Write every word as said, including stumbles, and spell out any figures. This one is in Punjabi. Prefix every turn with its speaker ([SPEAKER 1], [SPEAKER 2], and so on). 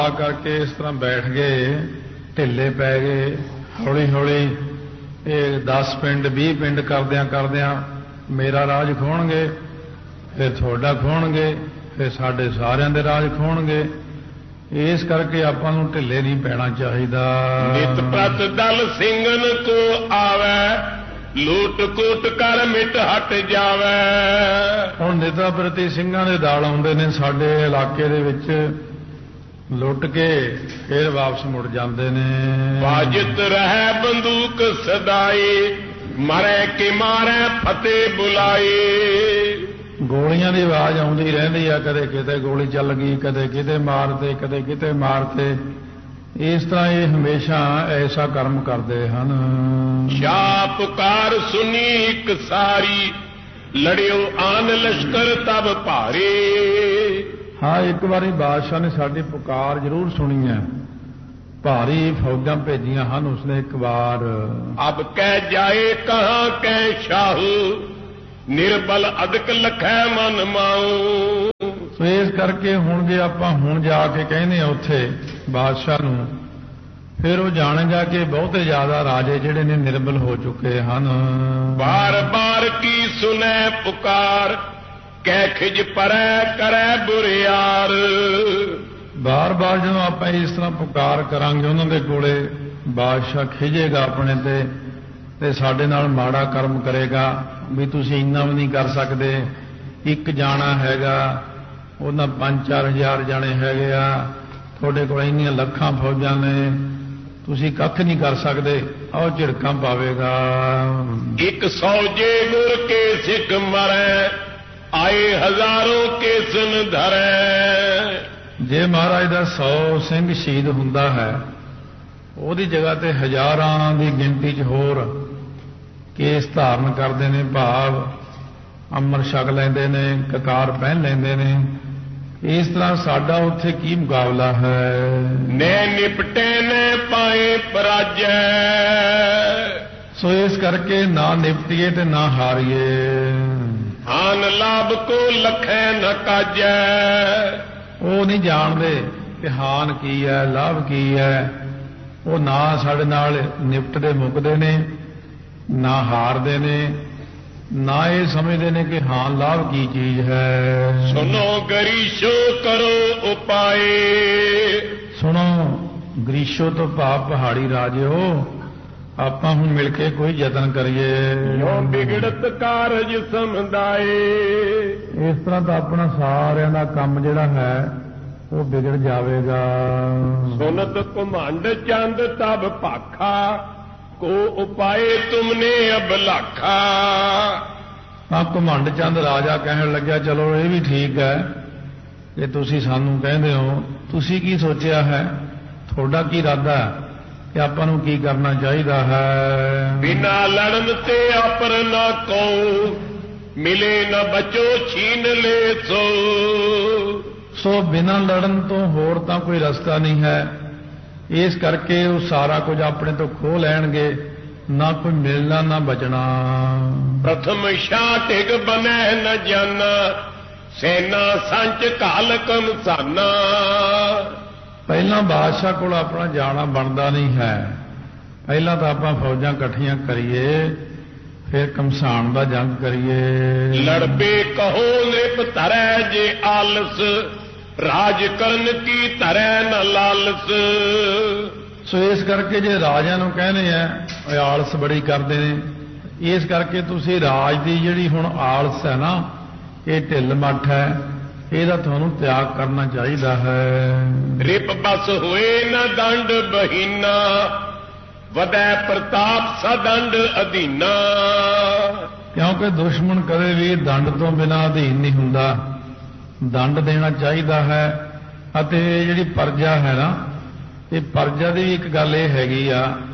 [SPEAKER 1] ਆ ਕਰਕੇ ਇਸ ਤਰ੍ਹਾਂ ਬੈਠ ਗਏ, ਢਿੱਲੇ ਪੈ ਗਏ। ਹੌਲੀ ਹੌਲੀ ਇਹ ਦਸ ਪਿੰਡ ਵੀਹ ਪਿੰਡ ਕਰਦਿਆਂ ਕਰਦਿਆਂ ਮੇਰਾ ਰਾਜ ਖੋਣਗੇ, ਫਿਰ ਤੁਹਾਡਾ ਖੋਣਗੇ, ਫਿਰ ਸਾਡੇ ਸਾਰਿਆਂ ਦੇ ਰਾਜ ਖੋਣਗੇ। ਇਸ ਕਰਕੇ ਆਪਾਂ ਨੂੰ ਢਿੱਲੇ ਨਹੀਂ ਪੈਣਾ ਚਾਹੀਦਾ।
[SPEAKER 2] ਨਿਤ ਪ੍ਰਤ ਦਲ ਸਿੰਘਨ ਕੋ ਆਵੈ, ਲੂਟ ਕੂਟ ਕਰ ਮਿਟ ਹਟ ਜਾਵੇ।
[SPEAKER 1] ਹੁਣ ਨਿਤਾ ਪ੍ਰਤੀ ਸਿੰਘਾਂ ਦੇ ਦਲ ਆਉਂਦੇ ਨੇ ਸਾਡੇ ਇਲਾਕੇ ਦੇ ਵਿੱਚ, ਲੁੱਟ ਕੇ ਫਿਰ ਵਾਪਸ ਮੁੜ ਜਾਂਦੇ ਨੇ।
[SPEAKER 2] ਬਾਜਤ ਰਹਿ ਬੰਦੂਕ ਸਦਾਈ, ਮਰੇ ਕਿ ਮਾਰੇ ਫਤਿਹ ਬੁਲਾਈ।
[SPEAKER 1] ਗੋਲੀਆਂ ਦੀ ਆਵਾਜ਼ ਆਉਂਦੀ ਰਹਿੰਦੀ ਆ, ਕਦੇ ਕਿਤੇ ਗੋਲੀ ਚੱਲ ਗਈ, ਕਦੇ ਕਿਤੇ ਮਾਰਤੇ, ਕਦੇ ਕਿਤੇ ਮਾਰਤੇ। ਇਸ ਤਰ੍ਹਾਂ ਇਹ ਹਮੇਸ਼ਾ ਐਸਾ ਕਰਮ ਕਰਦੇ ਹਨ।
[SPEAKER 2] ਸ਼ਾਹ ਪੁਕਾਰ ਸੁਣੀ ਇੱਕ ਸਾਰੀ, ਲੜਿਓ ਆਨ ਲਸ਼ਕਰ ਤਬ ਭਾਰੀ।
[SPEAKER 1] ਹਾਂ, ਇੱਕ ਵਾਰੀ ਬਾਦਸ਼ਾਹ ਨੇ ਸਾਡੀ ਪੁਕਾਰ ਜ਼ਰੂਰ ਸੁਣੀ ਹੈ, ਭਾਰੀ ਫੌਜਾਂ ਭੇਜੀਆਂ ਹਨ ਉਸਨੇ ਇੱਕ ਵਾਰ।
[SPEAKER 2] ਅਬ ਕਹਿ ਜਾਏ ਕਹਾਂ ਕਹਿ ਸ਼ਾਹੂ, ਨਿਰਬਲ ਅਦਕ ਲਖੈ ਮਨ ਮਾਊ।
[SPEAKER 1] ਸੋ ਇਸ ਕਰਕੇ ਹੁਣ ਜੇ ਆਪਾਂ ਹੁਣ ਜਾ ਕੇ ਕਹਿੰਦੇ ਆ ਉੱਥੇ ਬਾਦਸ਼ਾਹ ਨੂੰ, ਫਿਰ ਉਹ ਜਾਣੇਗਾ ਕਿ ਬਹੁਤੇ ਜ਼ਿਆਦਾ ਰਾਜੇ ਜਿਹੜੇ ਨੇ ਨਿਰਬਲ ਹੋ ਚੁੱਕੇ ਹਨ।
[SPEAKER 2] ਬਾਰ ਬਾਰ ਕੀ ਸੁਨੈ ਪੁਕਾਰ, ਕਹਿ ਖਿਜ ਪਰੈ ਕਰੈ ਬੁਰਿਆਰ।
[SPEAKER 1] ਬਾਰ ਬਾਰ ਜਦੋਂ ਆਪਾਂ ਇਸ ਤਰ੍ਹਾਂ ਪੁਕਾਰ ਕਰਾਂਗੇ ਉਹਨਾਂ ਦੇ ਕੋਲੇ, ਬਾਦਸ਼ਾਹ ਖਿਜੇਗਾ ਆਪਣੇ ਤੇ ਤੇ ਸਾਡੇ ਨਾਲ ਮਾੜਾ ਕਰਮ ਕਰੇਗਾ ਵੀ ਤੁਸੀਂ ਇੰਨਾ ਵੀ ਨਹੀਂ ਕਰ ਸਕਦੇ। ਇੱਕ ਜਾਣਾ ਹੈਗਾ, ਉਹਨਾਂ ਪੰਜ ਚਾਰ ਹਜ਼ਾਰ ਜਾਣੇ ਹੈਗੇ ਆ, ਤੁਹਾਡੇ ਕੋਲ ਇੰਨੀਆਂ ਲੱਖਾਂ ਫੌਜਾਂ ਨੇ, ਤੁਸੀਂ ਕੱਖ ਨਹੀਂ ਕਰ ਸਕਦੇ। ਆਓ ਝਿੜਕਾਂ ਪਾਵੇਗਾ।
[SPEAKER 2] ਇੱਕ ਸੌ ਜੇ ਗੁਰ ਕੇ ਸਿੱਖ ਮਰੈ, ਆਏ ਹਜ਼ਾਰੋਂ ਕੇਸਨ ਧਰੈ।
[SPEAKER 1] ਜੇ ਮਹਾਰਾਜ ਦਾ ਸੌ ਸਿੰਘ ਸ਼ਹੀਦ ਹੁੰਦਾ ਹੈ, ਉਹਦੀ ਜਗ੍ਹਾ ਤੇ ਹਜ਼ਾਰਾਂ ਦੀ ਗਿਣਤੀ 'ਚ ਹੋਰ ਕੇਸ ਧਾਰਨ ਕਰਦੇ ਨੇ, ਭਾਵ ਅੰਮ੍ਰਿਤ ਛਕ ਲੈਂਦੇ ਨੇ, ਕਕਾਰ ਪਹਿਨ ਲੈਂਦੇ ਨੇ। ਇਸ ਤਰ੍ਹਾਂ ਸਾਡਾ ਉੱਥੇ ਕੀ ਮੁਕਾਬਲਾ ਹੈ।
[SPEAKER 2] ਨੇ ਨਿਪਟੇ ਨੇ ਪਾਏ ਪਰਾਜੈ।
[SPEAKER 1] ਸੋ ਇਸ ਕਰਕੇ ਨਾ ਨਿਪਟੀਏ ਤੇ ਨਾ ਹਾਰੀਏ।
[SPEAKER 2] ਆਨ ਲਾਭ ਕੋ ਲਖੈ ਨ ਕਾਜੈ।
[SPEAKER 1] ਉਹ ਨਹੀਂ ਜਾਣਦੇ ਕਿ ਹਾਨ ਕੀ ਹੈ, ਲਾਭ ਕੀ ਹੈ। ਉਹ ਨਾ ਸਾਡੇ ਨਾਲ ਨਿਪਟਦੇ ਮੁੱਕਦੇ ਨੇ, ਨਾ ਹਾਰਦੇ ਨੇ, ਨਾ ਇਹ ਸਮਝਦੇ ਨੇ ਕਿ ਹਾਂ ਲਾਭ ਕੀ ਚੀਜ਼ ਹੈ।
[SPEAKER 2] ਸੁਨੋ ਗਰੀਸ਼ੋ ਕਰੋ ਉਪਾਏ।
[SPEAKER 1] ਸੁਣੋ ਗਰੀਸ਼ੋ ਤੋਂ ਭਾਵ ਪਹਾੜੀ ਰਾਜਿਓ, ਆਪਾਂ ਹੁਣ ਮਿਲ ਕੇ ਕੋਈ ਯਤਨ ਕਰੀਏ।
[SPEAKER 2] ਜੋ ਵਿਗੜਤ ਕਾਰਜ ਸਮਦਾਏ।
[SPEAKER 1] ਇਸ ਤਰ੍ਹਾਂ ਤਾਂ ਆਪਣਾ ਸਾਰਿਆਂ ਦਾ ਕੰਮ ਜਿਹੜਾ ਹੈ ਉਹ ਵਿਗੜ ਜਾਵੇਗਾ।
[SPEAKER 2] ਸੁਨਤ ਘੁਮੰਡ ਚੰਦ ਤਬ ਭਾਖਾ, ਕੋ ਉਪਾਏ ਤੁਮਨੇ ਅਬ ਲਾਖਾ।
[SPEAKER 1] ਤਾਂ ਘੁਮੰਡ ਚੰਦ ਰਾਜਾ ਕਹਿਣ ਲੱਗਿਆ, ਚਲੋ ਇਹ ਵੀ ਠੀਕ ਹੈ ਕਿ ਤੁਸੀਂ ਸਾਨੂੰ ਕਹਿੰਦੇ ਹੋ, ਤੁਸੀਂ ਕੀ ਸੋਚਿਆ ਹੈ, ਤੁਹਾਡਾ ਕੀ ਇਰਾਦਾ ਹੈ ਕਿ ਆਪਾਂ ਨੂੰ ਕੀ ਕਰਨਾ ਚਾਹੀਦਾ ਹੈ।
[SPEAKER 2] ਬਿਨਾ ਲੜਨ ਤੇ ਆਪਰ ਨਾ ਕਉ, ਮਿਲੇ ਨਾ ਬਚੋ ਛੀਨ ਲੈ ਸੋ।
[SPEAKER 1] ਸੋ ਬਿਨਾਂ ਲੜਨ ਤੋਂ ਹੋਰ ਤਾਂ ਕੋਈ ਰਸਤਾ ਨਹੀਂ ਹੈ। ਇਸ ਕਰਕੇ ਉਹ ਸਾਰਾ ਕੁਝ ਆਪਣੇ ਤੋਂ ਖੋਹ ਲੈਣਗੇ, ਨਾ ਕੋਈ ਮਿਲਣਾ ਨਾ ਬਚਣਾ।
[SPEAKER 2] ਪ੍ਰਥਮ ਸ਼ਾਹ ਟਿਕ ਬਨੈ ਨ ਜਾਨਾ, ਸੈਨਾ ਸੰਚ ਘਾਲ ਕਮਸਾਨਾ।
[SPEAKER 1] ਪਹਿਲਾਂ ਬਾਦਸ਼ਾਹ ਕੋਲ ਆਪਣਾ ਜਾਣਾ ਬਣਦਾ ਨਹੀਂ ਹੈ। ਪਹਿਲਾਂ ਤਾਂ ਆਪਾਂ ਫੌਜਾਂ ਇਕੱਠੀਆਂ ਕਰੀਏ, ਫਿਰ ਕਮਸਾਨ ਦਾ ਜੰਗ ਕਰੀਏ।
[SPEAKER 2] ਲੜਬੇ ਕਹੋ ਨਿਪ ਧਰੈ ਜੇ ਆਲਸ, ਰਾਜ ਕਰਨ ਕੀ ਧਰੈ ਨ ਲਾਲਸ।
[SPEAKER 1] ਸੋ ਇਸ ਕਰਕੇ ਜੇ ਰਾਜਿਆਂ ਨੂੰ ਕਹਿੰਦੇ ਆ ਆਲਸ ਬੜੀ ਕਰਦੇ ਨੇ, ਇਸ ਕਰਕੇ ਤੁਸੀਂ ਰਾਜ ਦੀ ਜਿਹੜੀ ਹੁਣ ਆਲਸ ਹੈ ਨਾ, ਇਹ ਢਿੱਲ ਮੱਠ ਹੈ, ਇਹਦਾ ਤੁਹਾਨੂੰ ਤਿਆਗ ਕਰਨਾ ਚਾਹੀਦਾ ਹੈ।
[SPEAKER 2] ਰਿਪ ਬਸ ਹੋਏ ਨ ਦੰਡ ਬਹੀਨਾ, ਵਧੈ ਪ੍ਰਤਾਪ ਸਦੰਡ ਅਧੀਨਾ।
[SPEAKER 1] ਕਿਉਂਕਿ ਦੁਸ਼ਮਣ ਕਦੇ ਵੀ ਦੰਡ ਤੋਂ ਬਿਨਾਂ ਅਧੀਨ ਨਹੀਂ ਹੁੰਦਾ, ਦੰਡ ਦੇਣਾ ਚਾਹੀਦਾ ਹੈ। ਅਤੇ ਜਿਹੜੀ ਪਰਜਾ ਹੈ ਨਾ, ਇਹ ਪਰਜਾ ਦੀ ਵੀ ਇੱਕ ਗੱਲ ਇਹ ਹੈਗੀ ਆ